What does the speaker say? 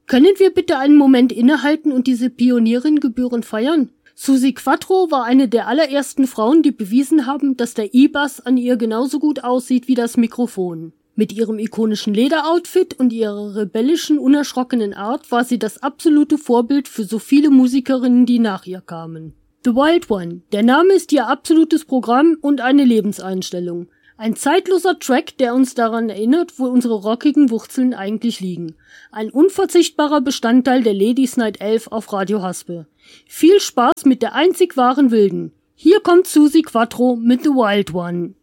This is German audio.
Können wir bitte einen Moment innehalten und diese Pionierin gebührend feiern? Suzi Quatro war eine der allerersten Frauen, die bewiesen haben, dass der E-Bass an ihr genauso gut aussieht wie das Mikrofon. Mit ihrem ikonischen Lederoutfit und ihrer rebellischen, unerschrockenen Art war sie das absolute Vorbild für so viele Musikerinnen, die nach ihr kamen. The Wild One. Der Name ist ihr absolutes Programm und eine Lebenseinstellung. Ein zeitloser Track, der uns daran erinnert, wo unsere rockigen Wurzeln eigentlich liegen. Ein unverzichtbarer Bestandteil der Ladies Night 11 auf Radio Haspe. Viel Spaß mit der einzig wahren Wilden. Hier kommt Suzi Quatro mit The Wild One.